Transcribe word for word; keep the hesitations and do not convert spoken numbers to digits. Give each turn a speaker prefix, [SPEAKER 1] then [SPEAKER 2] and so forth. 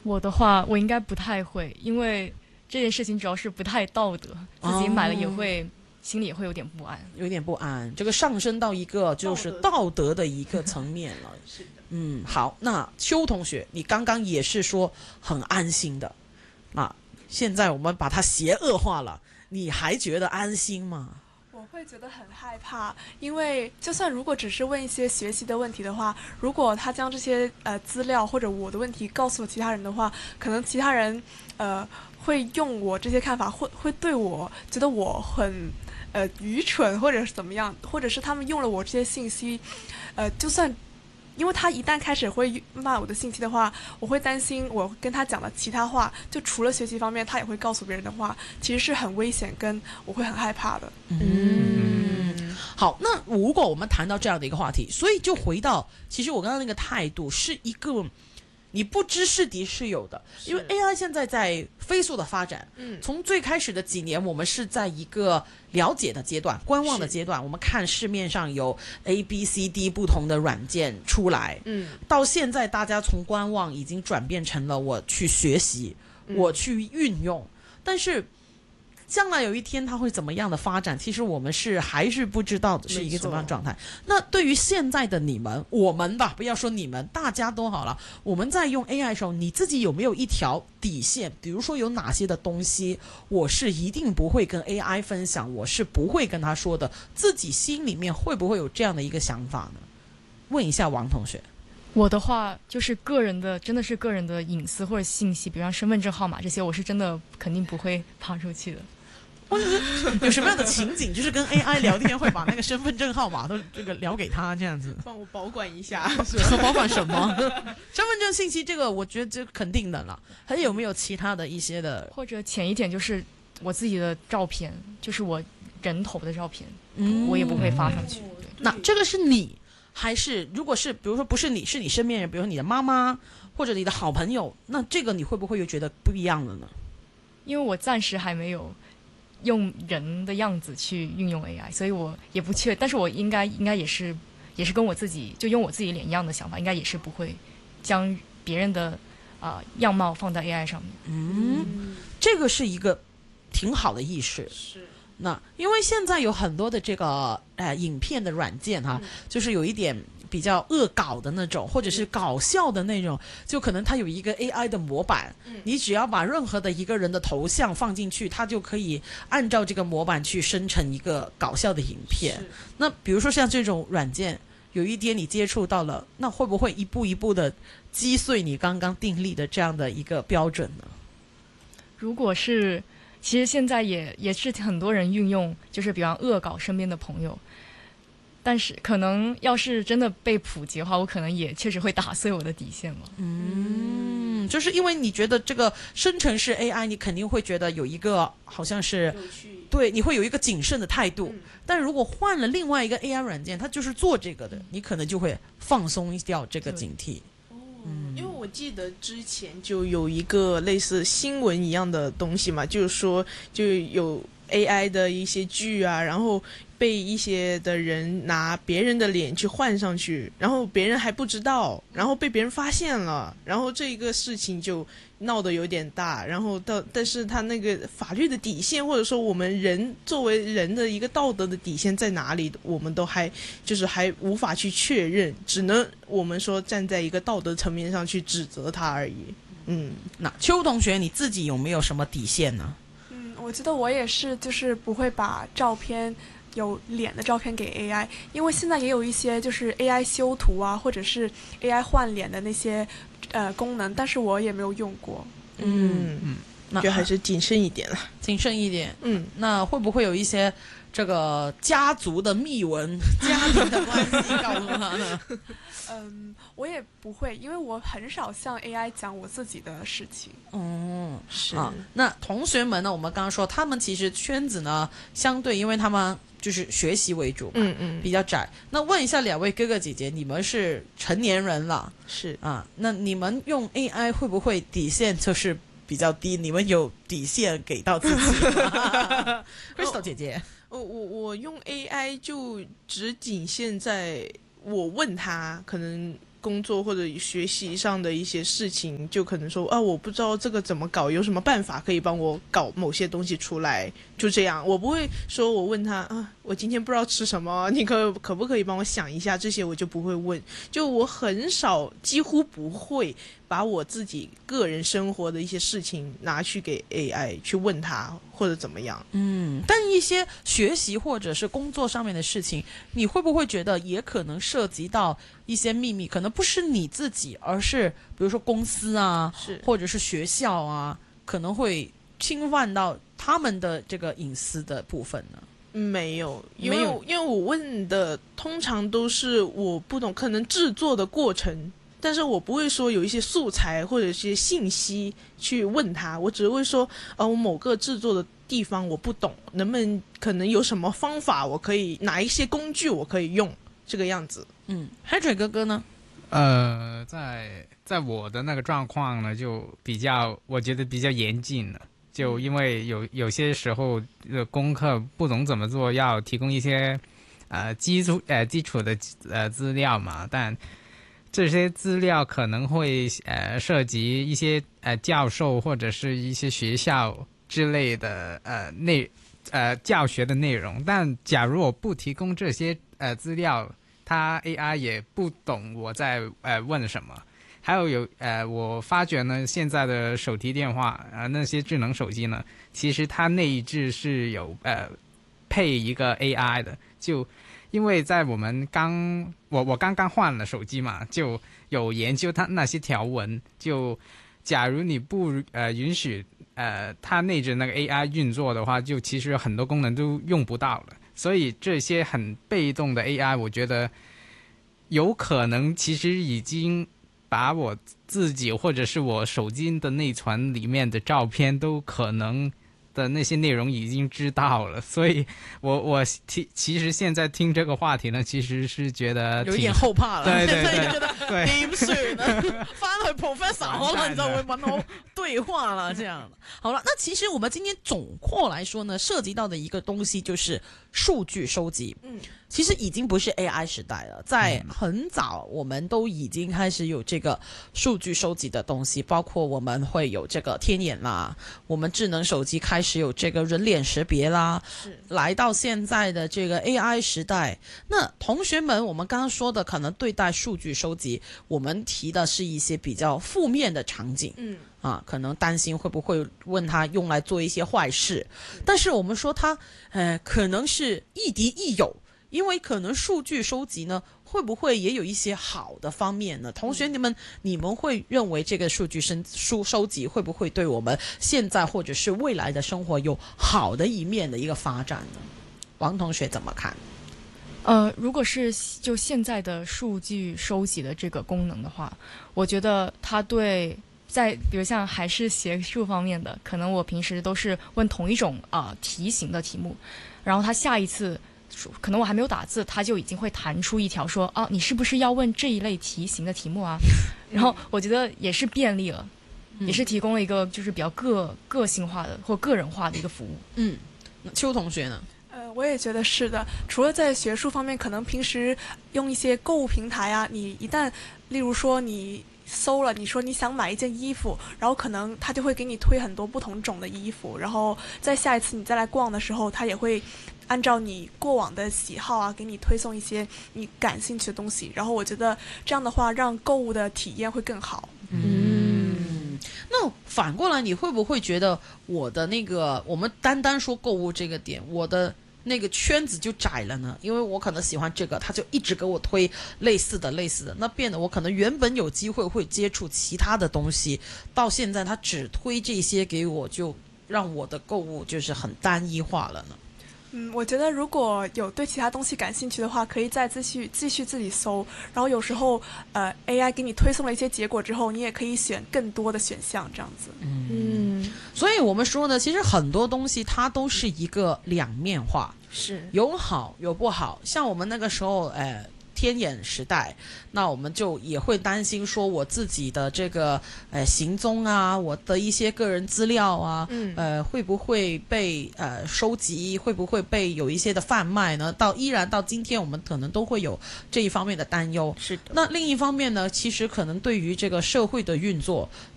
[SPEAKER 1] 我的话，我应该不太会，因为这件事情主要是不太道德，自己买了也会、哦、心里也会有点不安，
[SPEAKER 2] 有点不安。这个上升到一个就是道德的一个层面了。是的，嗯，好，那邱同学，你刚刚也是说很安心的，那现在我们把它邪恶化了，你还觉得安心吗？
[SPEAKER 3] 我会觉得很害怕，因为就算如果只是问一些学习的问题的话，如果他将这些呃资料或者我的问题告诉了其他人的话，可能其他人呃会用我这些看法，会会对我觉得我很呃愚蠢，或者是怎么样，或者是他们用了我这些信息，呃就算。因为他一旦开始会骂我的信息的话，我会担心我跟他讲的其他话，就除了学习方面，他也会告诉别人的话，其实是很危险，跟我会很害怕的。
[SPEAKER 2] 嗯，好，那如果我们谈到这样的一个话题，所以就回到，其实我刚刚那个态度是一个。你不知是敌是友的，因为 A I 现在在飞速的发展，嗯，从最开始的几年，我们是在一个了解的阶段、观望的阶段，我们看市面上有 A B C D 不同的软件出来，嗯，到现在大家从观望已经转变成了我去学习，嗯、我去运用，但是将来有一天它会怎么样的发展，其实我们是还是不知道的是一个怎么样的状态。那对于现在的你们，我们吧，不要说你们，大家都好了，我们在用 A I 的时候，你自己有没有一条底线？比如说有哪些的东西我是一定不会跟 A I 分享，我是不会跟他说的，自己心里面会不会有这样的一个想法呢？问一下王同学。
[SPEAKER 1] 我的话就是个人的，真的是个人的隐私或者信息，比方身份证号码这些，我是真的肯定不会发出去的。
[SPEAKER 2] 或者是有什么样的情景，就是跟 A I 聊天会把那个身份证号码都这个聊给他这样子？
[SPEAKER 4] 帮我保管一下。
[SPEAKER 2] 保管什么？身份证信息这个我觉得这肯定的了。还有没有其他的一些的？
[SPEAKER 1] 或者浅一点，就是我自己的照片，就是我人头的照片，嗯、我也不会发上去。对，
[SPEAKER 2] 那这个是你还是如果是比如说不是你是你身边人，比如说你的妈妈或者你的好朋友，那这个你会不会又觉得不一样了呢？
[SPEAKER 1] 因为我暂时还没有用人的样子去运用 A I， 所以我也不确，但是我应该应该也是也是跟我自己就用我自己脸一样的想法，应该也是不会将别人的啊、呃、样貌放在 A I 上面。
[SPEAKER 2] 嗯，嗯这个是一个挺好的意识。
[SPEAKER 4] 是。
[SPEAKER 2] 那因为现在有很多的这个呃影片的软件哈、嗯，就是有一点比较恶搞的那种，或者是搞笑的那种，就可能它有一个 A I 的模板，嗯、你只要把任何的一个人的头像放进去，它就可以按照这个模板去生成一个搞笑的影片。那比如说像这种软件，有一天你接触到了，那会不会一步一步的击碎你刚刚订立的这样的一个标准呢？
[SPEAKER 1] 如果是。其实现在也也是很多人运用，就是比方恶搞身边的朋友，但是可能要是真的被普及的话，我可能也确实会打碎我的底线了。
[SPEAKER 2] 嗯，就是因为你觉得这个生成式 A I， 你肯定会觉得有一个好像是对，你会有一个谨慎的态度。嗯、但如果换了另外一个 A I 软件，它就是做这个的，你可能就会放松掉这个警惕。
[SPEAKER 4] 嗯，因为我记得之前就有一个类似新闻一样的东西嘛，就是说就有 A I 的一些剧啊，然后被一些的人拿别人的脸去换上去，然后别人还不知道，然后被别人发现了，然后这个事情就闹得有点大，然后到但是他那个法律的底线，或者说我们人作为人的一个道德的底线在哪里，我们都还就是还无法去确认，只能我们说站在一个道德层面上去指责他而已。嗯，
[SPEAKER 2] 那邱同学你自己有没有什么底线呢？
[SPEAKER 3] 嗯，我觉得我也是，就是不会把照片有脸的照片给 A I， 因为现在也有一些就是 A I 修图啊，或者是 A I 换脸的那些呃功能，但是我也没有用过。
[SPEAKER 4] 嗯嗯，那就还是谨慎一点了，
[SPEAKER 2] 谨慎一点。
[SPEAKER 4] 嗯，
[SPEAKER 2] 那会不会有一些这个家族的秘闻、家庭的关系告诉他呢？
[SPEAKER 3] 嗯，我也不会，因为我很少向 A I 讲我自己的事情。
[SPEAKER 2] 哦，是啊。那同学们呢？我们刚刚说他们其实圈子呢，相对因为他们就是学习为主嘛，
[SPEAKER 4] 嗯嗯，
[SPEAKER 2] 比较窄。那问一下两位哥哥姐姐，你们是成年人了，
[SPEAKER 4] 是
[SPEAKER 2] 啊？那你们用 A I 会不会底线就是比较低？你们有底线给到自己吗？Crystal 姐姐，
[SPEAKER 4] 我我我用 A I 就只仅限在。我问他，可能工作或者学习上的一些事情，就可能说啊，我不知道这个怎么搞，有什么办法可以帮我搞某些东西出来，就这样。我不会说我问他啊，我今天不知道吃什么，你可可不可以帮我想一下，这些我就不会问。就我很少，几乎不会把我自己个人生活的一些事情拿去给 A I 去问他或者怎么样。
[SPEAKER 2] 嗯，但一些学习或者是工作上面的事情，你会不会觉得也可能涉及到一些秘密，可能不是你自己，而是比如说公司啊，
[SPEAKER 4] 是
[SPEAKER 2] 或者是学校啊，可能会侵犯到他们的这个隐私的部分呢？
[SPEAKER 4] 没有，因为
[SPEAKER 2] 没有
[SPEAKER 4] 因为我问的通常都是我不懂，可能制作的过程，但是我不会说有一些素材或者一些信息去问他，我只会说，呃，我某个制作的地方我不懂，能不能可能有什么方法，我可以哪一些工具我可以用，这个样子。
[SPEAKER 2] 嗯 Henry 哥哥呢？
[SPEAKER 5] 呃，在在我的那个状况呢，就比较，我觉得比较严谨了。就因为有有些时候的功课不懂怎么做，要提供一些呃基础呃基础的呃资料嘛，但这些资料可能会呃涉及一些呃教授或者是一些学校之类的呃内呃教学的内容，但假如我不提供这些呃资料，它 A I 也不懂我在呃问什么。还有有呃，我发觉呢，现在的手提电话啊、呃，那些智能手机呢，其实它内置是有呃配一个 A I 的，就因为在我们刚我我刚刚换了手机嘛，就有研究它那些条文，就假如你不呃允许呃它内置那个 A I 运作的话，就其实很多功能都用不到了。所以这些很被动的 A I， 我觉得有可能其实已经把我自己或者是我手机的内存里面的照片都可能的那些内容已经知道了，所以我我其其實現在聽這個話題呢，其實是覺得
[SPEAKER 2] 有一點後怕了，
[SPEAKER 5] 對對對
[SPEAKER 2] 覺得點算呢？翻去 professor 可能就會揾我對話了，這樣。好了，那其實我們今天總括來說呢，涉及到的一個東西就是數據收集。嗯，其實已經不是 A I 時代了，在很早我們都已經開始有這個數據收集的東西，包括我們會有這個天眼啦，我們智能手機開始有這個人臉識別啦，來到現在的這個 A I 時代，那同學們，我們剛剛說的可能對待數據收集，我們提的是一些比較負面的場景，嗯，啊，可能擔心會不會問他用來做一些壞事，但是我們說他，呃，可能是亦敵亦友。因為可能數據收集呢，會不會也有一些好的方面呢？同學，你們你們會認為這個數據收收收集會不會對我們現在或者是未來的生活有好的一面的一個發展呢？王同學怎麼看？
[SPEAKER 1] 呃，如果是就現在的數據收集的這個功能的話，我覺得它對在比如像還是學術方面的，可能我平時都是問同一種啊、呃、題型的題目，然後它下一次。可能我還沒有打字，他就已經會彈出一條說啊，你是不是要問這一類題型的題目啊？然後我覺得也是便利了，嗯、也是提供了一個就是比較個個性化的或個人化的一個服務。嗯，
[SPEAKER 2] 邱同學呢？
[SPEAKER 3] 呃，我也覺得是的。除了在學術方面，可能平時用一些購物平台啊，你一旦例如說你搜了，你說你想買一件衣服，然後可能他就會給你推很多不同種的衣服，然後在下一次你再來逛的時候，他也會按照你過往的喜好啊，給你推送一些你感興趣的東西，然後我覺得這樣的話，讓購物的體驗會更好。
[SPEAKER 2] 嗯，那反過來，你會不會覺得我的那個，我們單單說購物這個點，我的那個圈子就窄了呢？因為我可能喜歡這個，他就一直給我推類似的、類似的，那變得我可能原本有機會會接觸其他的東西，到現在他只推這些給我，就讓我的購物就是很單一化了呢。
[SPEAKER 3] 嗯，我覺得如果有對其他東西感興趣的話，可以再繼續繼續自己搜。然後有時候，呃，A I 給你推送了一些結果之後，你也可以選更多的選項，這樣子。
[SPEAKER 2] 嗯，所以我們說呢，其實很多東西它都是一個兩面化，
[SPEAKER 4] 是有
[SPEAKER 2] 好有不好。像我們那個時候，呃天眼时代，那我们就也会担心说我自己的这个呃行踪啊，我的一些个人资料啊，
[SPEAKER 4] 嗯
[SPEAKER 2] 呃会不会被呃收集，会不会被有一些的贩卖呢？到依然到今天我们可能都会有这一方面的担忧。
[SPEAKER 4] 是的，
[SPEAKER 2] 那另一方面呢，其实可能对于这个社会的运作，